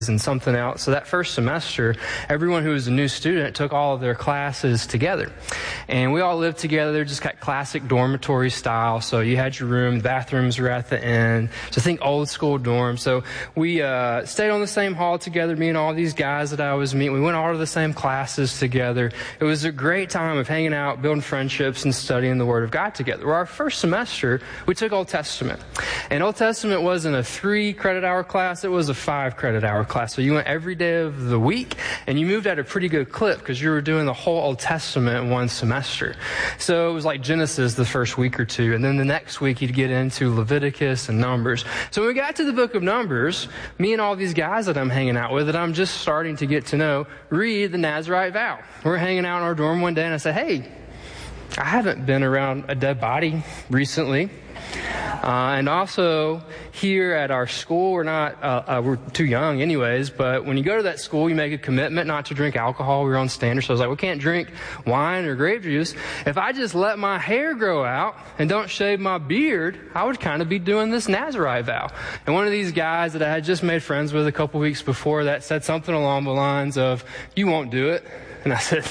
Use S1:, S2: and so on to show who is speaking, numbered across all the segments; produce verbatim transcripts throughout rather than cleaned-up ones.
S1: and something else. So that first semester, everyone who was a new student took all of their classes together. And we all lived together, just got classic dormitory style. So you had your room, the bathrooms were at the end. So think old school dorm. So we uh, stayed on the same hall together, me and all these guys that I was meeting. We went all to the same classes together. It was a great time of hanging out, building friendships, and studying the Word of God together. Well, our first semester, we took Old Testament. And Old Testament wasn't a three credit hour class, it was a five credit hour class. So you went every day of the week, and you moved at a pretty good clip because you were doing the whole Old Testament in one semester. So it was like Genesis the first week or two, and then the next week you'd get into Leviticus and Numbers. So when we got to the book of Numbers, me and all these guys that I'm hanging out with, that I'm just starting to get to know, read the Nazirite vow. We're hanging out in our dorm one day, and I said, hey, I haven't been around a dead body recently. Uh, and also, here at our school, we're not, uh, uh, we're too young anyways, but when you go to that school, you make a commitment not to drink alcohol. We were on standard, so I was like, we can't drink wine or grape juice. If I just let my hair grow out and don't shave my beard, I would kind of be doing this Nazirite vow. And one of these guys that I had just made friends with a couple weeks before that said something along the lines of, you won't do it. And I said,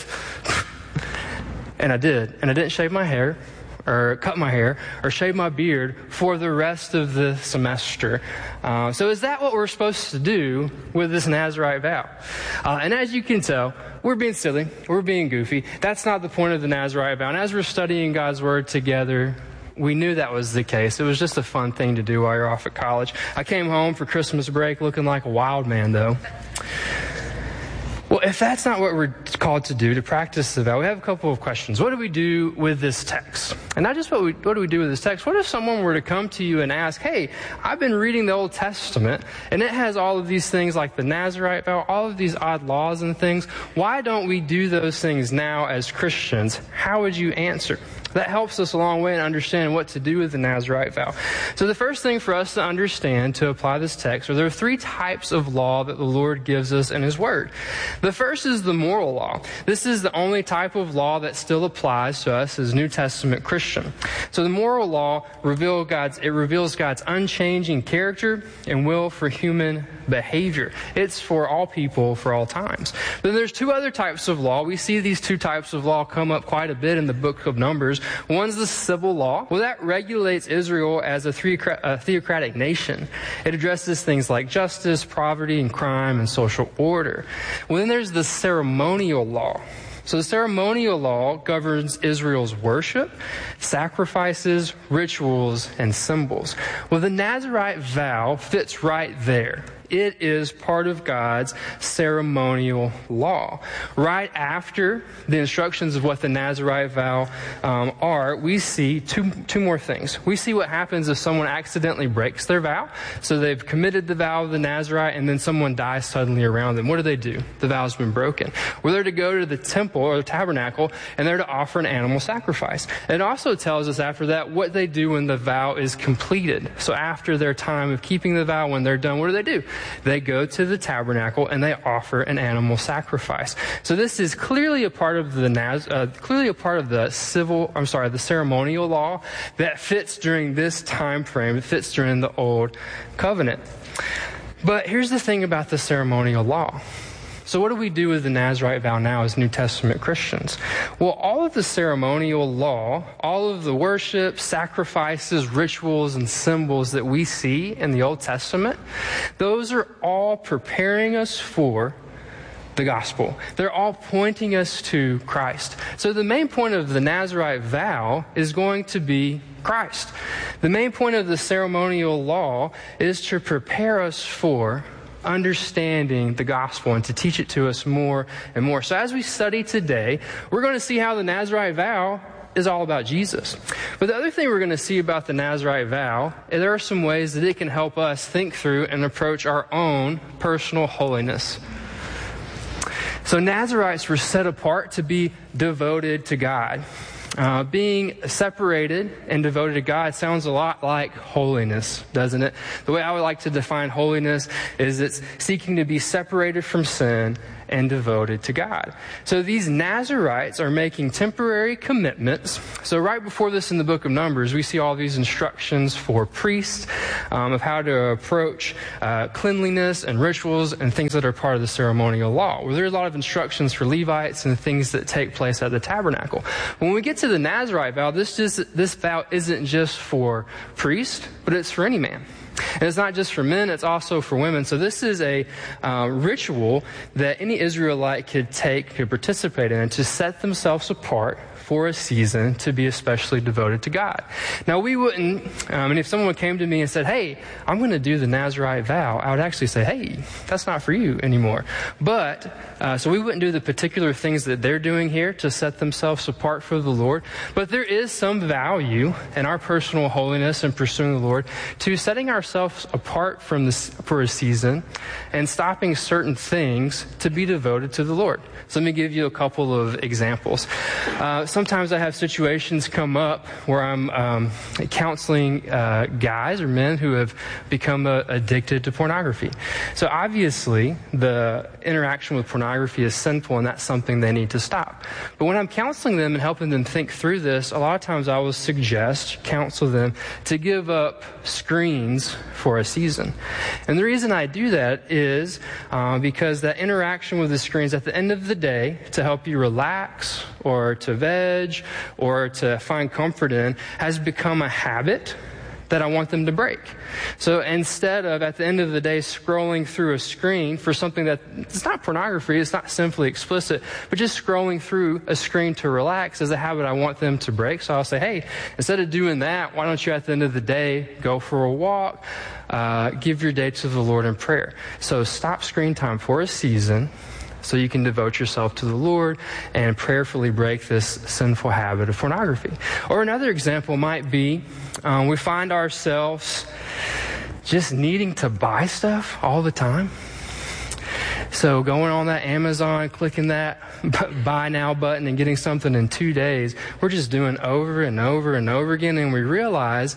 S1: and I did. And I didn't shave my hair, or cut my hair, or shave my beard for the rest of the semester. Uh, so is that what we're supposed to do with this Nazirite vow? Uh, and as you can tell, we're being silly, we're being goofy. That's not the point of the Nazirite vow. And as we're studying God's Word together, we knew that was the case. It was just a fun thing to do while you're off at college. I came home for Christmas break looking like a wild man, though. Well, if that's not what we're called to do, to practice the vow, we have a couple of questions. What do we do with this text? And not just what we, what do we do with this text, what if someone were to come to you and ask, hey, I've been reading the Old Testament, and it has all of these things like the Nazirite vow, all of these odd laws and things. Why don't we do those things now as Christians? How would you answer? That helps us a long way in understanding what to do with the Nazirite vow. So the first thing for us to understand to apply this text are there are three types of law that the Lord gives us in His Word. The first is the moral law. This is the only type of law that still applies to us as New Testament Christian. So the moral law reveal God's, it reveals God's unchanging character and will for human behavior. It's for all people, for all times. Then there's two other types of law. We see these two types of law come up quite a bit in the book of Numbers. One's the civil law. Well, that regulates Israel as a theocratic nation. It addresses things like justice, poverty, and crime, and social order. Well, then there's the ceremonial law. So the ceremonial law governs Israel's worship, sacrifices, rituals, and symbols. Well, the Nazirite vow fits right there. It is part of God's ceremonial law. Right after the instructions of what the Nazirite vow um, are, we see two two more things. We see what happens if someone accidentally breaks their vow. So they've committed the vow of the Nazirite, and then someone dies suddenly around them. What do they do? The vow's been broken. Well, they're to go to the temple or the tabernacle, and they're to offer an animal sacrifice. It also tells us after that what they do when the vow is completed. So after their time of keeping the vow, when they're done, what do they do? They go to the tabernacle and they offer an animal sacrifice. So this is clearly a part of the Naz, uh, clearly a part of the civil, I'm sorry, the ceremonial law that fits during this time frame. It fits during the Old Covenant. But here's the thing about the ceremonial law. So what do we do with the Nazirite vow now as New Testament Christians? Well, all of the ceremonial law, all of the worship, sacrifices, rituals, and symbols that we see in the Old Testament, those are all preparing us for the gospel. They're all pointing us to Christ. So the main point of the Nazirite vow is going to be Christ. The main point of the ceremonial law is to prepare us for understanding the gospel and to teach it to us more and more. So as we study today, we're going to see how the Nazirite vow is all about Jesus. But the other thing we're going to see about the Nazirite vow is there are some ways that it can help us think through and approach our own personal holiness. So Nazirites were set apart to be devoted to God. Uh, being separated and devoted to God sounds a lot like holiness, doesn't it? The way I would like to define holiness is it's seeking to be separated from sin and devoted to God. So these Nazarites are making temporary commitments. So right before this in the book of Numbers, we see all these instructions for priests um, of how to approach uh, cleanliness and rituals and things that are part of the ceremonial law. Well, there's a lot of instructions for Levites and things that take place at the tabernacle. When we get to the Nazarite vow, this just this vow isn't just for priests, but it's for any man. And it's not just for men, it's also for women. So this is a uh, ritual that any Israelite could take, could participate in to set themselves apart for a season to be especially devoted to God. Now we wouldn't, um, and if someone came to me and said, hey, I'm going to do the Nazarite vow, I would actually say, hey, that's not for you anymore. But, uh, so we wouldn't do the particular things that they're doing here to set themselves apart for the Lord. But there is some value in our personal holiness and pursuing the Lord to setting ourselves apart from this for a season and stopping certain things to be devoted to the Lord. So let me give you a couple of examples. Uh, sometimes I have situations come up where I'm um, counseling uh, guys or men who have become uh, addicted to pornography. So obviously, the interaction with pornography is sinful, and that's something they need to stop. But when I'm counseling them and helping them think through this, a lot of times I will suggest, counsel them to give up screens for a season. And the reason I do that is uh, because that interaction with the screens at the end of the day to help you relax or to veg or to find comfort in has become a habit that I want them to break. So instead of at the end of the day scrolling through a screen for something that it's not pornography, it's not simply explicit, but just scrolling through a screen to relax is a habit I want them to break. So I'll say, hey, instead of doing that, why don't you at the end of the day go for a walk, uh, give your day to the Lord in prayer. So stop screen time for a season so you can devote yourself to the Lord and prayerfully break this sinful habit of pornography. Or another example might be um, we find ourselves just needing to buy stuff all the time. So going on that Amazon, clicking that buy now button and getting something in two days, we're just doing over and over and over again, and we realize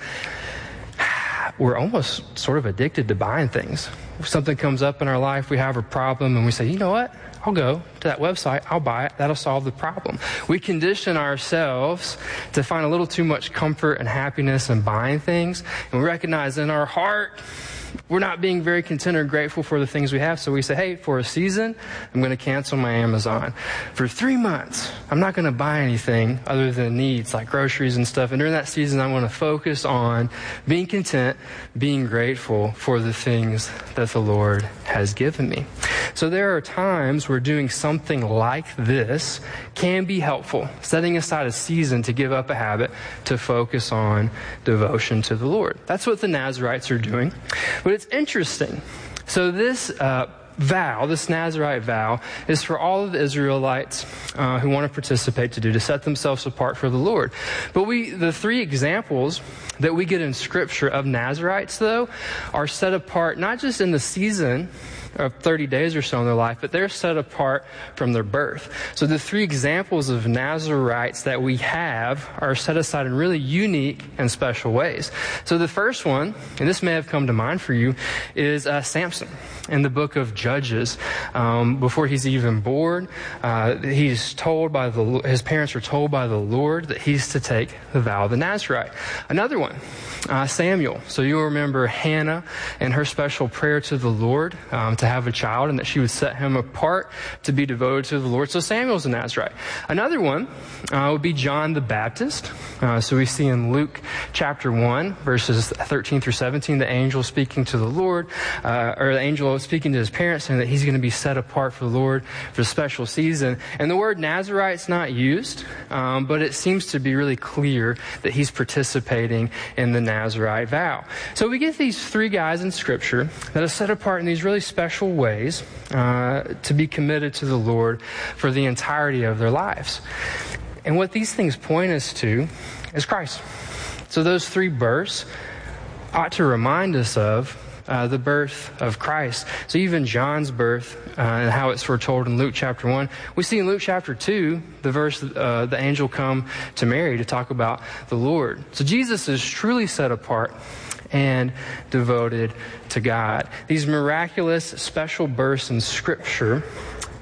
S1: we're almost sort of addicted to buying things. If something comes up in our life, we have a problem, and we say, you know what? I'll go to that website, I'll buy it, that'll solve the problem. We condition ourselves to find a little too much comfort and happiness in buying things, and we recognize in our heart we're not being very content or grateful for the things we have, so we say, hey, for a season, I'm going to cancel my Amazon. For three months, I'm not going to buy anything other than needs like groceries and stuff, and during that season, I'm going to focus on being content, being grateful for the things that the Lord has given me. So there are times where doing something like this can be helpful, setting aside a season to give up a habit to focus on devotion to the Lord. That's what the Nazarites are doing. But it's interesting. So this uh, vow, this Nazarite vow, is for all of the Israelites uh, who want to participate to do, to set themselves apart for the Lord. But we, the three examples that we get in Scripture of Nazarites, though, are set apart not just in the season of thirty days or so in their life, but they're set apart from their birth. So the three examples of Nazarites that we have are set aside in really unique and special ways. So the first one, and this may have come to mind for you, is uh, Samson in the book of Judges. Um, before he's even born, uh, he's told by the his parents are told by the Lord that he's to take the vow of the Nazarite. Another one, uh, Samuel. So you'll remember Hannah and her special prayer to the Lord um, to have a child, and that she would set him apart to be devoted to the Lord. So Samuel's a Nazarite. Another one uh, would be John the Baptist. Uh, so we see in Luke chapter one, verses thirteen through seventeen, the angel speaking to the Lord, uh, or the angel speaking to his parents, saying that he's going to be set apart for the Lord for a special season. And the word Nazarite's not used, um, but it seems to be really clear that he's participating in the Nazarite vow. So we get these three guys in Scripture that are set apart in these really special ways uh, to be committed to the Lord for the entirety of their lives. And what these things point us to is Christ. So those three births ought to remind us of uh, the birth of Christ. So even John's birth uh, and how it's foretold in Luke chapter one, we see in Luke chapter two the verse, uh, the angel come to Mary to talk about the Lord. So Jesus is truly set apart and devoted to God. These miraculous special bursts in Scripture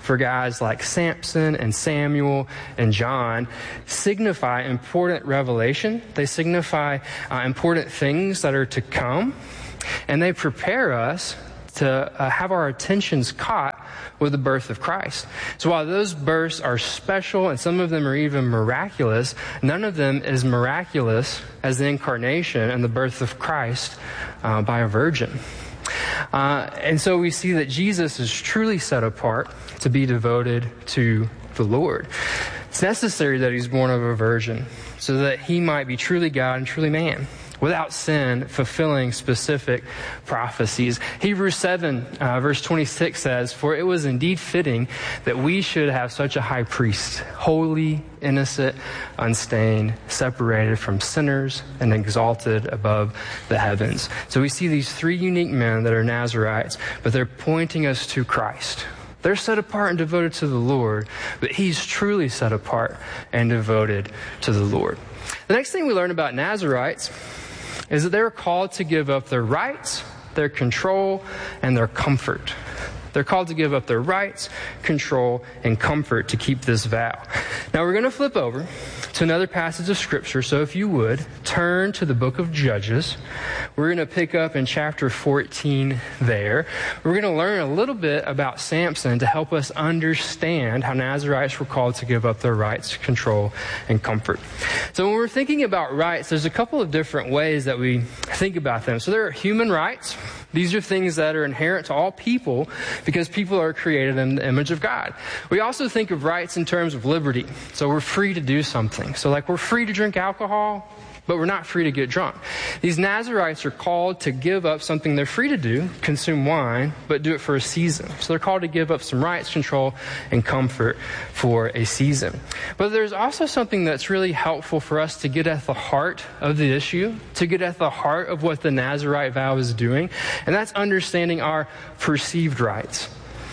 S1: for guys like Samson and Samuel and John signify important revelation. They signify uh, important things that are to come, and they prepare us to uh, have our attentions caught with the birth of Christ. So while those births are special and some of them are even miraculous, none of them is miraculous as the incarnation and the birth of Christ uh, by a virgin. Uh, and so we see that Jesus is truly set apart to be devoted to the Lord. It's necessary that he's born of a virgin so that he might be truly God and truly man, without sin, fulfilling specific prophecies. Hebrews seven, uh, verse twenty-six says, "For it was indeed fitting that we should have such a high priest, holy, innocent, unstained, separated from sinners, and exalted above the heavens." So we see these three unique men that are Nazarites, but they're pointing us to Christ. They're set apart and devoted to the Lord, but he's truly set apart and devoted to the Lord. The next thing we learn about Nazarites is that they were called to give up their rights, their control, and their comfort. They're called to give up their rights, control, and comfort to keep this vow. Now we're going to flip over to another passage of Scripture. So if you would, turn to the book of Judges. We're going to pick up in chapter fourteen there. We're going to learn a little bit about Samson to help us understand how Nazarites were called to give up their rights, control, and comfort. So when we're thinking about rights, there's a couple of different ways that we think about them. So there are human rights. These are things that are inherent to all people because people are created in the image of God. We also think of rights in terms of liberty. So we're free to do something. So like we're free to drink alcohol, but we're not free to get drunk. These Nazarites are called to give up something they're free to do, consume wine, but do it for a season. So they're called to give up some rights, control, and comfort for a season. But there's also something that's really helpful for us to get at the heart of the issue, to get at the heart of what the Nazarite vow is doing, and that's understanding our perceived rights.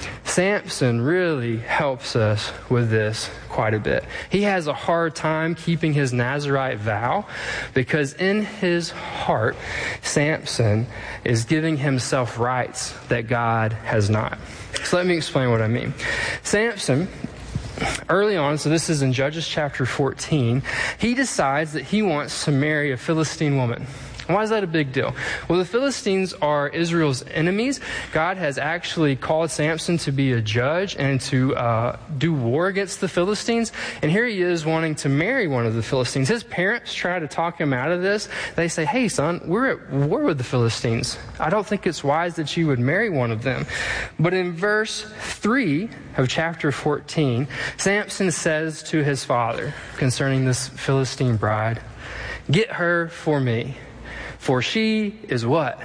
S1: Samson really helps us with this quite a bit. He has a hard time keeping his Nazarite vow because in his heart, Samson is giving himself rights that God has not. So let me explain what I mean. Samson, early on, so this is in Judges chapter fourteen, he decides that he wants to marry a Philistine woman. Why is that a big deal? Well, the Philistines are Israel's enemies. God has actually called Samson to be a judge and to uh, do war against the Philistines. And here he is wanting to marry one of the Philistines. His parents try to talk him out of this. They say, "Hey, son, we're at war with the Philistines. I don't think it's wise that you would marry one of them." But in verse three of chapter fourteen, Samson says to his father concerning this Philistine bride, "Get her for me. For she is" what?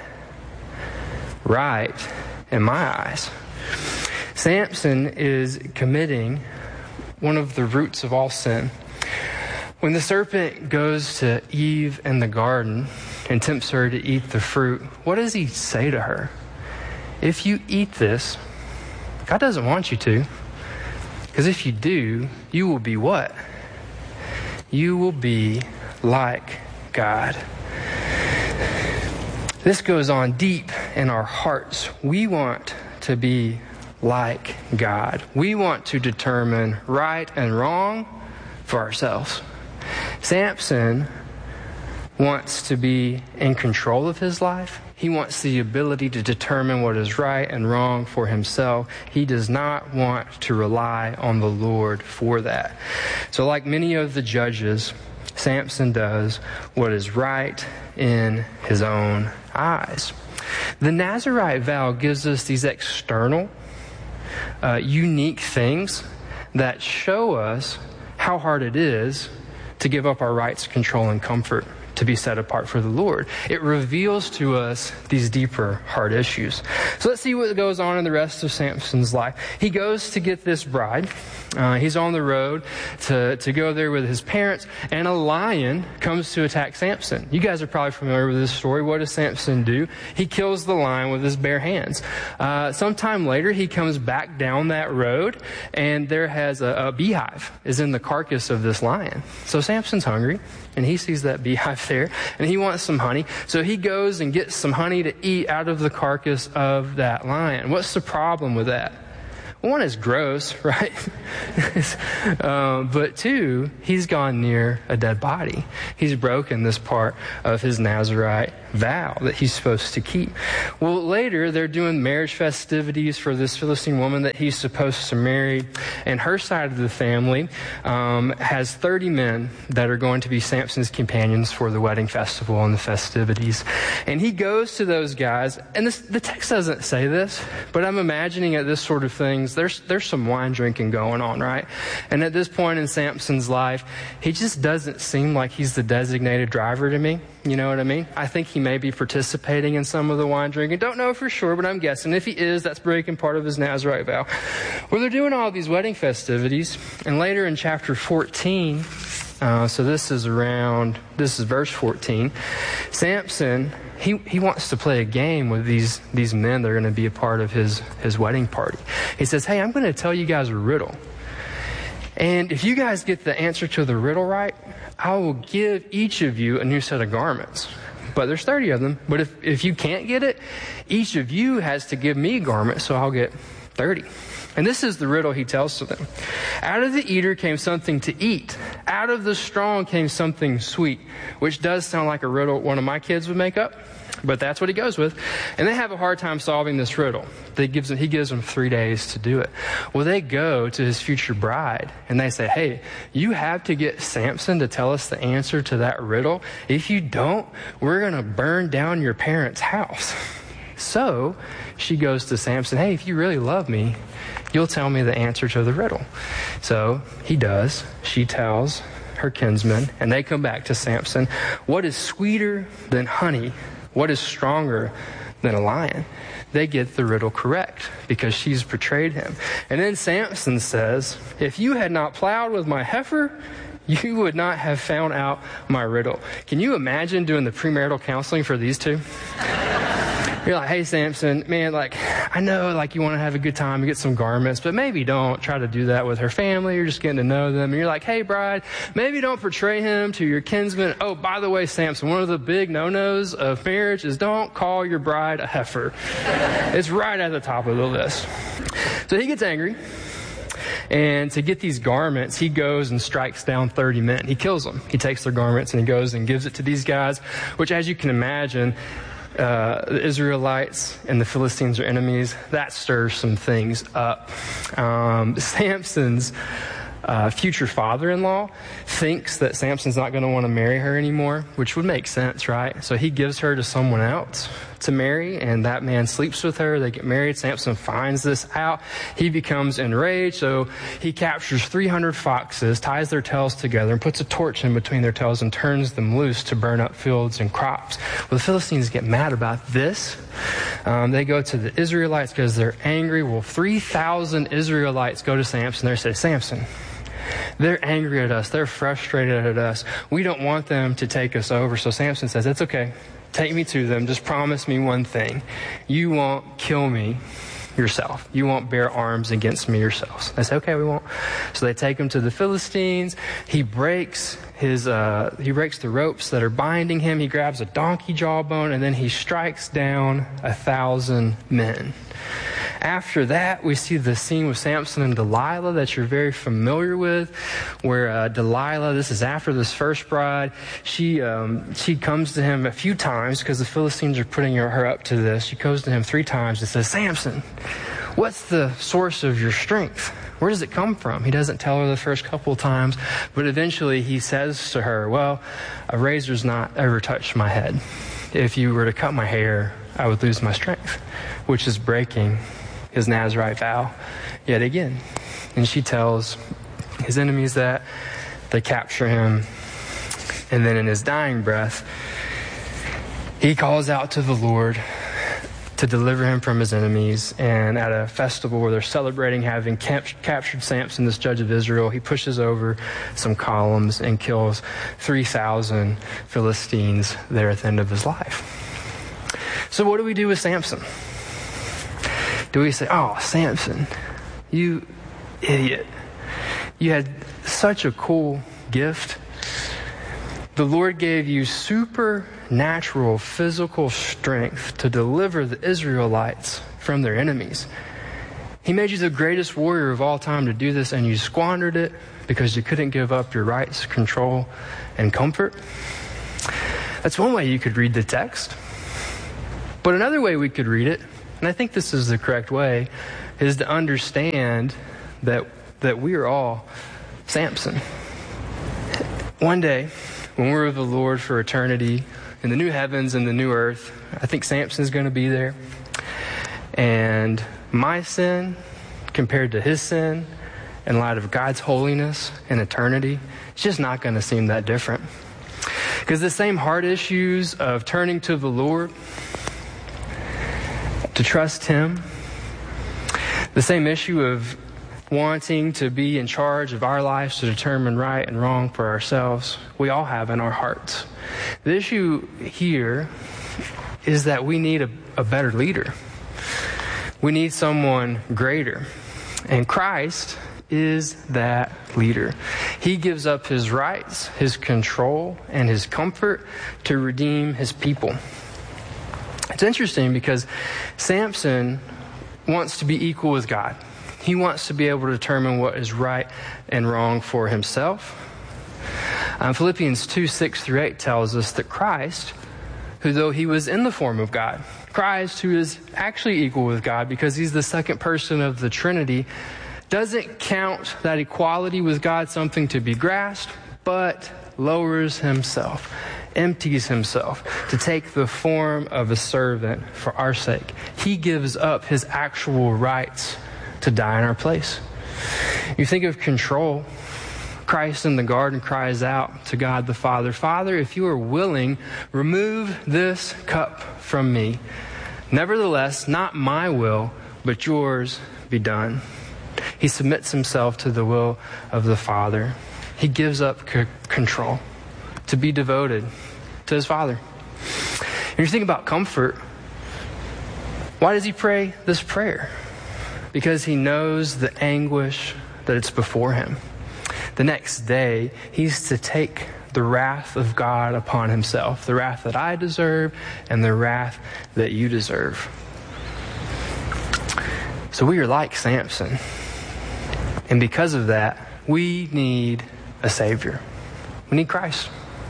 S1: "Right in my eyes." Samson is committing one of the roots of all sin. When the serpent goes to Eve in the garden and tempts her to eat the fruit, what does he say to her? If you eat this, God doesn't want you to. Because if you do, you will be what? You will be like God. This goes on deep in our hearts. We want to be like God. We want to determine right and wrong for ourselves. Samson wants to be in control of his life. He wants the ability to determine what is right and wrong for himself. He does not want to rely on the Lord for that. So like many of the judges, Samson does what is right in his own eyes. The Nazarite vow gives us these external, uh, unique things that show us how hard it is to give up our rights, control, and comfort to be set apart for the Lord. It reveals to us these deeper heart issues. So let's see what goes on in the rest of Samson's life. He goes to get this bride. Uh, he's on the road to, to go there with his parents, and a lion comes to attack Samson. You guys are probably familiar with this story. What does Samson do? He kills the lion with his bare hands. Uh, sometime later, he comes back down that road, and there has a, a beehive is in the carcass of this lion. So Samson's hungry, and he sees that beehive there, and he wants some honey. So he goes and gets some honey to eat out of the carcass of that lion. What's the problem with that? One is gross, right? um, but two, he's gone near a dead body. He's broken this part of his Nazirite vow that he's supposed to keep. Well, later they're doing marriage festivities for this Philistine woman that he's supposed to marry, and her side of the family um, has thirty men that are going to be Samson's companions for the wedding festival and the festivities. And he goes to those guys, and this, the text doesn't say this, but I'm imagining at this sort of things, there's there's some wine drinking going on, right? And at this point in Samson's life, he just doesn't seem like he's the designated driver to me. You know what I mean? I think he may be participating in some of the wine drinking. Don't know for sure, but I'm guessing. If he is, that's breaking part of his Nazirite vow. Well, they're doing all these wedding festivities. And later in chapter fourteen, uh, so this is around, this is verse fourteen, Samson, he, he wants to play a game with these, these men that are going to be a part of his, his wedding party. He says, hey, I'm going to tell you guys a riddle. And if you guys get the answer to the riddle right, I will give each of you a new set of garments. But there's thirty of them. But if, if you can't get it, each of you has to give me a garment, so I'll get thirty. And this is the riddle he tells to them. Out of the eater came something to eat. Out of the strong came something sweet. Which does sound like a riddle one of my kids would make up. But that's what he goes with. And they have a hard time solving this riddle. They gives them, he gives them three days to do it. Well, they go to his future bride and they say, hey, you have to get Samson to tell us the answer to that riddle. If you don't, we're going to burn down your parents' house. So she goes to Samson, hey, if you really love me, you'll tell me the answer to the riddle. So he does. She tells her kinsmen, and they come back to Samson. What is sweeter than honey? What is stronger than a lion? They get the riddle correct because she's betrayed him. And then Samson says, if you had not plowed with my heifer, you would not have found out my riddle. Can you imagine doing the premarital counseling for these two? You're like, hey, Samson, man, like, I know, like, you want to have a good time and get some garments, but maybe don't try to do that with her family. You're just getting to know them. And you're like, hey, bride, maybe don't portray him to your kinsman. Oh, by the way, Samson, one of the big no-nos of marriage is don't call your bride a heifer. It's right at the top of the list. So he gets angry. And to get these garments, he goes and strikes down thirty men. He kills them. He takes their garments and he goes and gives it to these guys, which, as you can imagine, Uh, the Israelites and the Philistines are enemies. That stirs some things up. Um, Samson's uh, future father-in-law thinks that Samson's not going to want to marry her anymore, which would make sense, right? So he gives her to someone else to marry, and that man sleeps with her. They get married. Samson finds this out. He becomes enraged, so he captures three hundred foxes, ties their tails together, and puts a torch in between their tails and turns them loose to burn up fields and crops. Well, the Philistines get mad about this. Um, they go to the Israelites because they're angry. Well, three thousand Israelites go to Samson. They say, Samson, they're angry at us. They're frustrated at us. We don't want them to take us over. So Samson says, it's okay. Take me to them. Just promise me one thing. You won't kill me yourself. You won't bear arms against me yourselves. They say, okay, we won't. So they take him to the Philistines. He breaks his, uh, he breaks the ropes that are binding him. He grabs a donkey jawbone, and then he strikes down a thousand men. After that, we see the scene with Samson and Delilah that you're very familiar with, where uh, Delilah, this is after this first bride, she um, she comes to him a few times because the Philistines are putting her, her up to this. She goes to him three times and says, Samson, what's the source of your strength? Where does it come from? He doesn't tell her the first couple of times, but eventually he says to her, well, a razor's not ever touched my head. If you were to cut my hair, I would lose my strength, which is breaking his Nazirite vow yet again. And she tells his enemies that. They capture him. And then in his dying breath, he calls out to the Lord to deliver him from his enemies. And at a festival where they're celebrating having cap- captured Samson, this judge of Israel, he pushes over some columns and kills three thousand Philistines there at the end of his life. So what do we do with Samson? Do we say, oh, Samson, you idiot. You had such a cool gift. The Lord gave you supernatural physical strength to deliver the Israelites from their enemies. He made you the greatest warrior of all time to do this, and you squandered it because you couldn't give up your rights, control, and comfort. That's one way you could read the text. But another way we could read it, and I think this is the correct way, is to understand that that we are all Samson. One day, when we're with the Lord for eternity, in the new heavens and the new earth, I think Samson's going to be there. And my sin, compared to his sin, in light of God's holiness and eternity, it's just not going to seem that different. Because the same heart issues of turning to the Lord, to trust Him, the same issue of wanting to be in charge of our lives to determine right and wrong for ourselves, we all have in our hearts. The issue here is that we need a, a better leader. We need someone greater. And Christ is that leader. He gives up his rights, his control, and his comfort to redeem his people. It's interesting because Samson wants to be equal with God. He wants to be able to determine what is right and wrong for himself. Um, Philippians two, six through eight tells us that Christ, who though he was in the form of God, Christ, who is actually equal with God because he's the second person of the Trinity, doesn't count that equality with God something to be grasped, but lowers himself, empties himself to take the form of a servant for our sake. He gives up his actual rights to die in our place. You think of control. Christ in the garden cries out to God the Father, Father, if you are willing, remove this cup from me. Nevertheless, not my will, but yours be done. He submits himself to the will of the Father. He gives up c- control to be devoted to his Father. And you think about comfort. Why does he pray this prayer? Because he knows the anguish that it's before him. The next day, he's to take the wrath of God upon himself, the wrath that I deserve and the wrath that you deserve. So we are like Samson. And because of that, we need a Savior. We need Christ.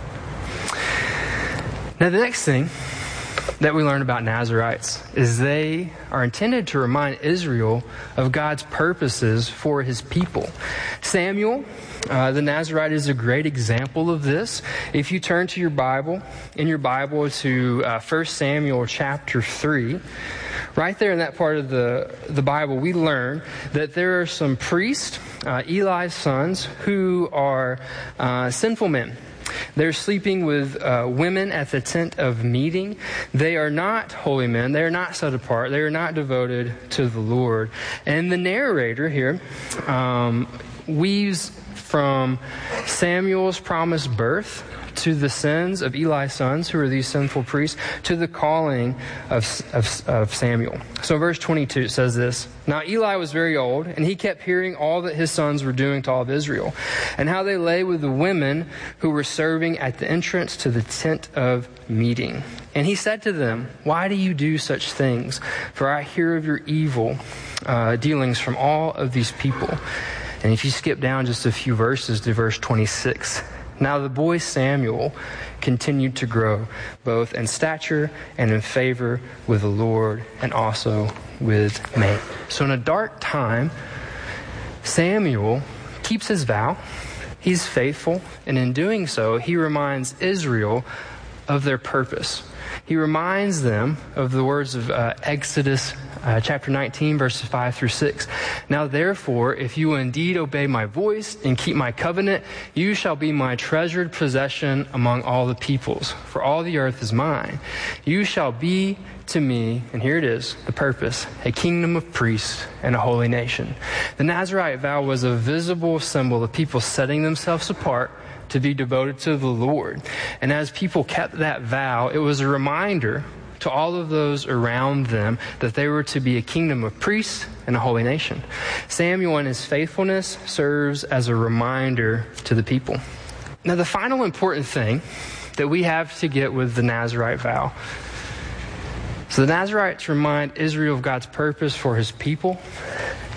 S1: Now, the next thing that we learn about Nazarites is they are intended to remind Israel of God's purposes for his people. Samuel, uh, the Nazarite, is a great example of this. If you turn to your Bible, in your Bible to uh, First Samuel chapter three, right there in that part of the, the Bible, we learn that there are some priests, uh, Eli's sons, who are uh, sinful men. They're sleeping with uh, women at the tent of meeting. They are not holy men. They are not set apart. They are not devoted to the Lord. And the narrator here um, weaves from Samuel's promised birth to the sins of Eli's sons, who are these sinful priests, to the calling of, of, of Samuel. So verse twenty-two, it says this, Now Eli was very old, and he kept hearing all that his sons were doing to all of Israel, and how they lay with the women who were serving at the entrance to the tent of meeting. And he said to them, Why do you do such things? For I hear of your evil uh, dealings from all of these people. And if you skip down just a few verses to verse twenty-six, Now the boy Samuel continued to grow, both in stature and in favor with the Lord and also with men. So in a dark time, Samuel keeps his vow. He's faithful, and in doing so, he reminds Israel of their purpose. He reminds them of the words of uh, Exodus uh, chapter nineteen, verses five through six. Now therefore, if you will indeed obey my voice and keep my covenant, you shall be my treasured possession among all the peoples, for all the earth is mine. You shall be to me, and here it is, the purpose, a kingdom of priests and a holy nation. The Nazarite vow was a visible symbol of people setting themselves apart to be devoted to the Lord. And as people kept that vow, it was a reminder to all of those around them that they were to be a kingdom of priests and a holy nation. Samuel and his faithfulness serves as a reminder to the people. Now, the final important thing that we have to get with the Nazarite vow. So the Nazarites remind Israel of God's purpose for his people.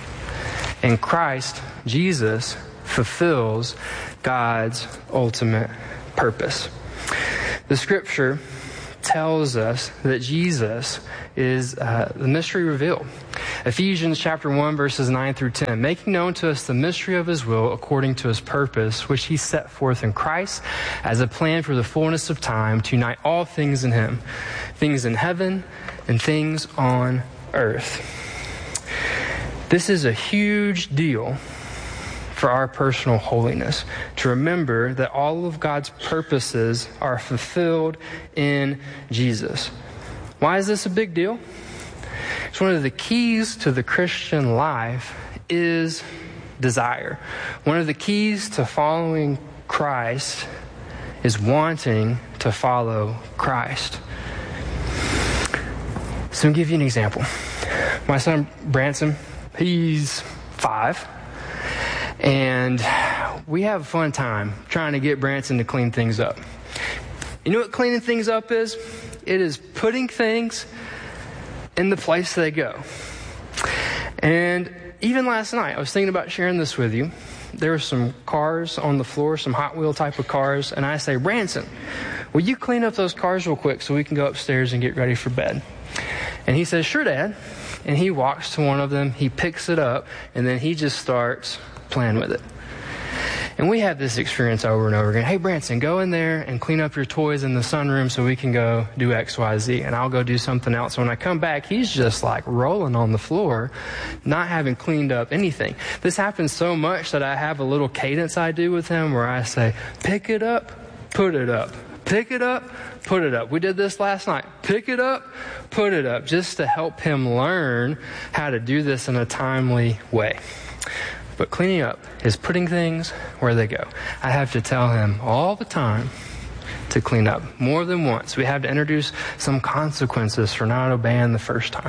S1: And Christ, Jesus, fulfills God's ultimate purpose. The scripture tells us that Jesus is uh, the mystery revealed. Ephesians chapter one, verses nine through ten, making known to us the mystery of his will according to his purpose, which he set forth in Christ as a plan for the fullness of time to unite all things in him, things in heaven and things on earth. This is a huge deal for our personal holiness, to remember that all of God's purposes are fulfilled in Jesus. Why is this a big deal? It's one of the keys to the Christian life is desire. One of the keys to following Christ is wanting to follow Christ. So I'll give you an example. My son Branson, he's five. And we have a fun time trying to get Branson to clean things up. You know what cleaning things up is? It is putting things in the place they go. And even last night, I was thinking about sharing this with you. There were some cars on the floor, some Hot Wheel type of cars. And I say, Branson, will you clean up those cars real quick so we can go upstairs and get ready for bed? And he says, sure, Dad. And he walks to one of them, he picks it up, and then he just starts playing with it. And we have this experience over and over again. Hey, Branson, go in there and clean up your toys in the sunroom so we can go do X, Y, Z. And I'll go do something else. When I come back, he's just like rolling on the floor, not having cleaned up anything. This happens so much that I have a little cadence I do with him where I say, pick it up, put it up. Pick it up, put it up. We did this last night. Pick it up, put it up, just to help him learn how to do this in a timely way. But cleaning up is putting things where they go. I have to tell him all the time to clean up, more than once. We have to introduce some consequences for not obeying the first time.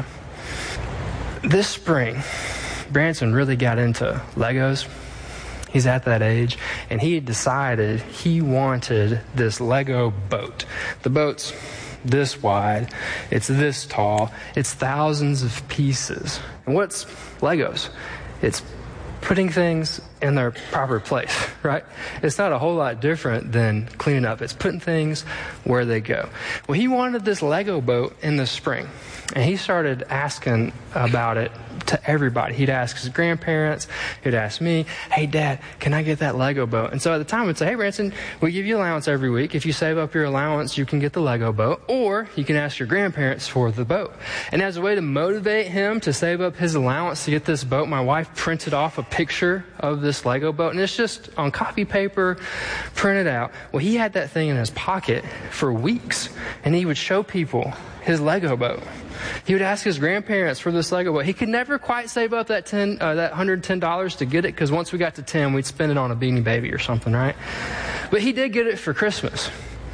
S1: This spring, Branson really got into Legos. He's at that age, and he had decided he wanted this Lego boat. The boat's this wide, it's this tall, it's thousands of pieces. And what's Legos? It's putting things in their proper place, right? It's not a whole lot different than cleaning up. It's putting things where they go. Well, he wanted this Lego boat in the spring, and he started asking about it to everybody. He'd ask his grandparents, he'd ask me, hey, Dad, can I get that Lego boat? And so at the time, I'd say, hey, Branson, we give you allowance every week. If you save up your allowance, you can get the Lego boat, or you can ask your grandparents for the boat. And as a way to motivate him to save up his allowance to get this boat, my wife printed off a picture of this Lego boat, and it's just on copy paper, printed out. Well, he had that thing in his pocket for weeks, and he would show people his Lego boat. He would ask his grandparents for this Lego boat. He could never quite save up that ten, uh, that one hundred ten dollars to get it, because once we got to ten, we'd spend it on a Beanie Baby or something, right? But he did get it for Christmas.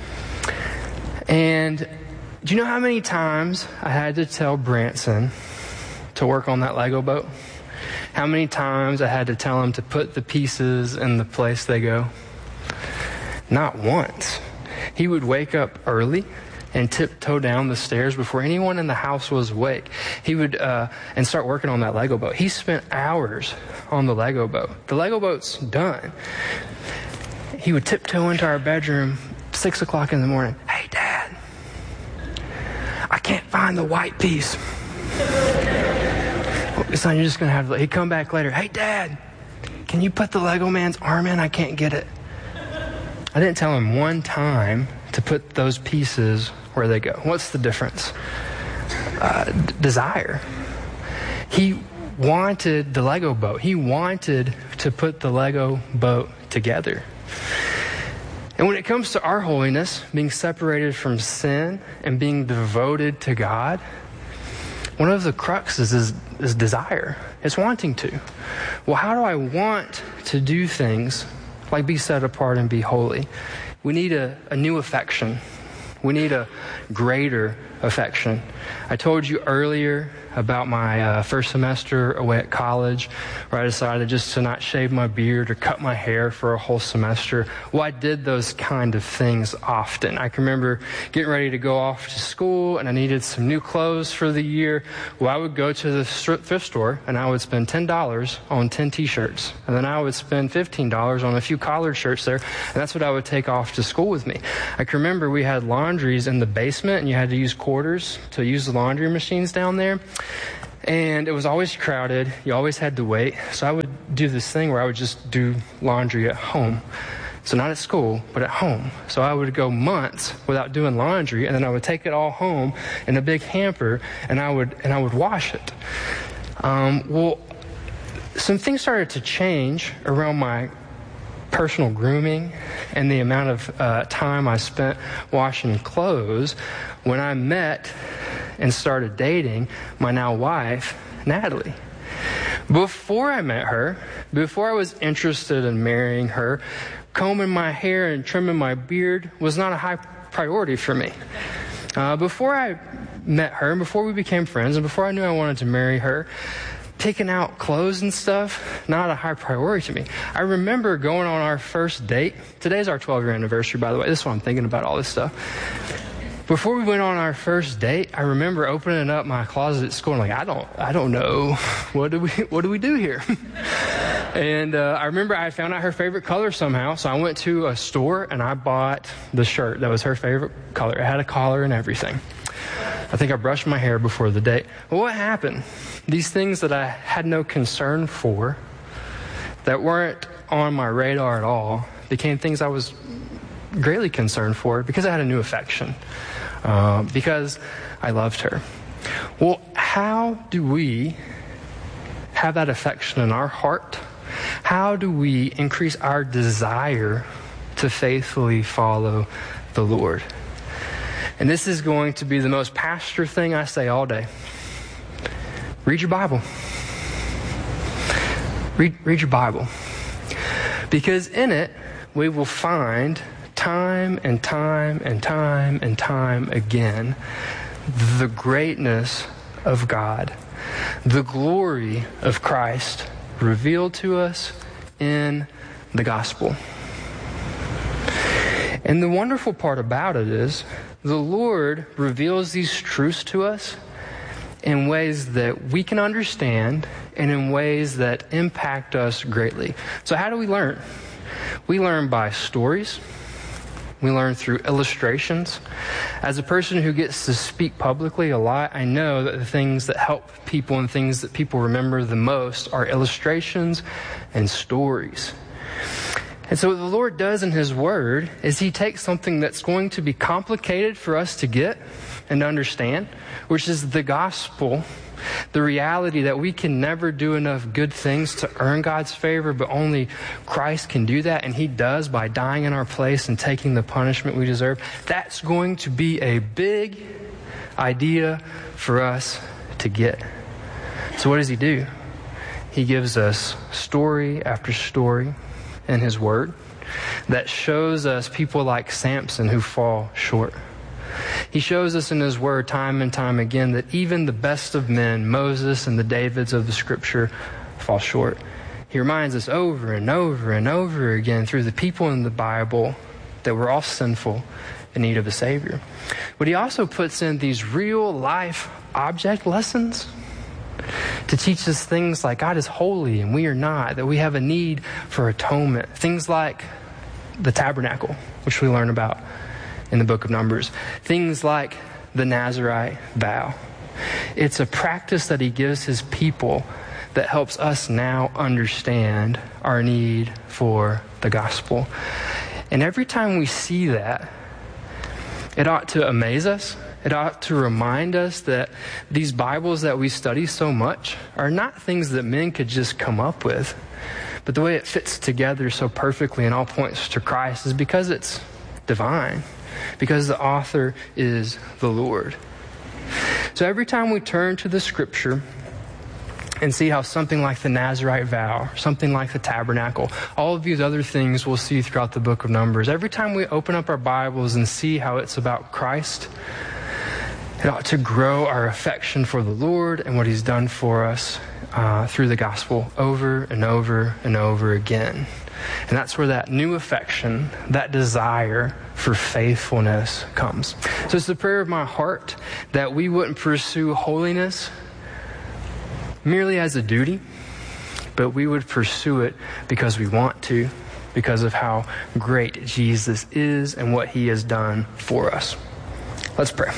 S1: And do you know how many times I had to tell Branson to work on that Lego boat? How many times I had to tell him to put the pieces in the place they go? Not once. He would wake up early and tiptoe down the stairs before anyone in the house was awake. He would, uh, and start working on that Lego boat. He spent hours on the Lego boat. The Lego boat's done. He would tiptoe into our bedroom, six o'clock in the morning. Hey, Dad, I can't find the white piece. Son, you're just going to have to, he'd come back later. Hey, Dad, can you put the Lego man's arm in? I can't get it. I didn't tell him one time to put those pieces where they go. What's the difference? Uh, d- desire. He wanted the Lego boat. He wanted to put the Lego boat together. And when it comes to our holiness, being separated from sin and being devoted to God, one of the cruxes is, is desire. It's wanting to. Well, how do I want to do things like be set apart and be holy? We need a, a new affection. We need a greater affection. I told you earlier about my uh, first semester away at college, where I decided just to not shave my beard or cut my hair for a whole semester. Well, I did those kind of things often. I can remember getting ready to go off to school, and I needed some new clothes for the year. Well, I would go to the thrift store, and I would spend ten dollars on ten t-shirts. And then I would spend fifteen dollars on a few collared shirts there, and that's what I would take off to school with me. I can remember we had laundries in the basement, and you had to use quarters to use the laundry machines down there. And it was always crowded. You always had to wait. So I would do this thing where I would just do laundry at home. So not at school, but at home. So I would go months without doing laundry, and then I would take it all home in a big hamper, and I would and I would wash it. Um, well, some things started to change around my personal grooming and the amount of uh, time I spent washing clothes when I met and started dating my now wife, Natalie. Before I met her, before I was interested in marrying her, combing my hair and trimming my beard was not a high priority for me. Uh, before I met her, and before we became friends, and before I knew I wanted to marry her, picking out clothes and stuff, not a high priority to me. I remember going on our first date. Today's our twelve-year anniversary, by the way. This is why I'm thinking about all this stuff. Before we went on our first date, I remember opening up my closet at school and like, I don't, I don't know, what do we, what do we do here? And uh, I remember I found out her favorite color somehow, so I went to a store and I bought the shirt that was her favorite color. It had a collar and everything. I think I brushed my hair before the date. Well, what happened? These things that I had no concern for, that weren't on my radar at all, became things I was greatly concerned for because I had a new affection, uh, because I loved her. Well, how do we have that affection in our heart? How do we increase our desire to faithfully follow the Lord? And this is going to be the most pastor thing I say all day. Read your Bible. Read, read your Bible. Because in it, we will find time and time and time and time again the greatness of God, the glory of Christ revealed to us in the gospel. And the wonderful part about it is the Lord reveals these truths to us in ways that we can understand and in ways that impact us greatly. So how do we learn? We learn by stories. We learn through illustrations. As a person who gets to speak publicly a lot, I know that the things that help people and things that people remember the most are illustrations and stories. And so what the Lord does in His Word is He takes something that's going to be complicated for us to get and to understand, which is the gospel, the reality that we can never do enough good things to earn God's favor, but only Christ can do that, and He does by dying in our place and taking the punishment we deserve. That's going to be a big idea for us to get. So what does He do? He gives us story after story in His Word that shows us people like Samson who fall short. He shows us in His Word time and time again that even the best of men, Moses and the Davids of the Scripture, fall short. He reminds us over and over and over again through the people in the Bible that we're all sinful in need of a Savior. But He also puts in these real life object lessons to teach us things like God is holy and we are not, that we have a need for atonement. Things like the tabernacle, which we learn about in the book of Numbers. Things like the Nazirite vow. It's a practice that He gives His people that helps us now understand our need for the gospel. And every time we see that, it ought to amaze us. It ought to remind us that these Bibles that we study so much are not things that men could just come up with. But the way it fits together so perfectly and all points to Christ is because it's divine. Because the author is the Lord. So every time we turn to the Scripture and see how something like the Nazirite vow, something like the tabernacle, all of these other things we'll see throughout the book of Numbers, every time we open up our Bibles and see how it's about Christ, It ought to grow our affection for the Lord and what he's done for us uh, through the gospel over and over and over again. And that's where that new affection, that desire for faithfulness comes. So it's the prayer of my heart that we wouldn't pursue holiness merely as a duty, but we would pursue it because we want to, because of how great Jesus is and what he has done for us. Let's pray.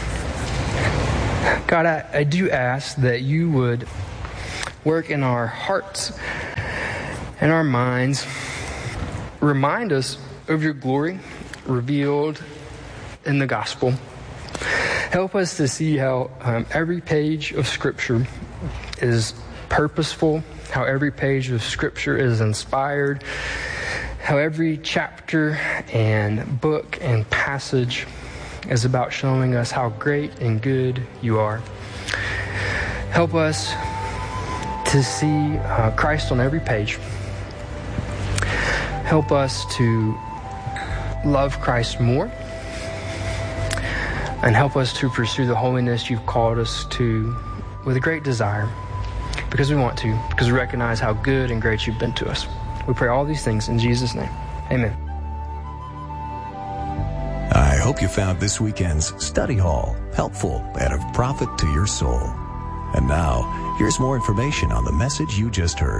S1: God, I, I do ask that you would work in our hearts and our minds. Remind us of your glory revealed in the gospel. Help us to see how um, every page of Scripture is purposeful, how every page of Scripture is inspired, how every chapter and book and passage is about showing us how great and good you are. Help us to see uh, Christ on every page. Help us to love Christ more. And help us to pursue the holiness you've called us to with a great desire. Because we want to. Because we recognize how good and great you've been to us. We pray all these things in Jesus' name. Amen.
S2: I hope you found this weekend's study hall helpful and of profit to your soul. And now, here's more information on the message you just heard.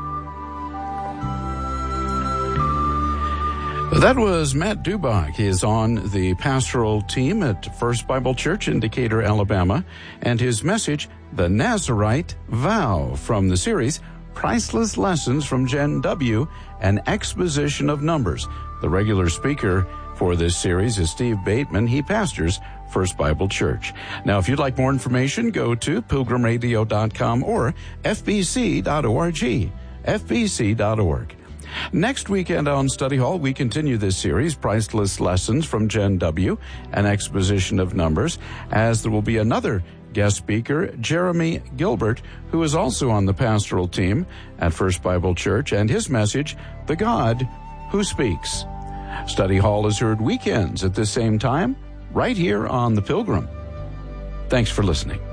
S3: That was Matt Dubach. He is on the pastoral team at First Bible Church in Decatur, Alabama, and his message, The Nazarite Vow, from the series Priceless Lessons from Gen W, an exposition of numbers. The regular speaker for this series is Steve Bateman. He pastors First Bible Church. Now, if you'd like more information, go to pilgrim radio dot com or f b c dot org, f b c dot org. Next weekend on Study Hall, we continue this series, Priceless Lessons from Gen W, an exposition of numbers, as there will be another guest speaker, Jeremy Gilbert, who is also on the pastoral team at First Bible Church, and his message, The God Who Speaks. Study Hall is heard weekends at the same time, right here on The Pilgrim. Thanks for listening.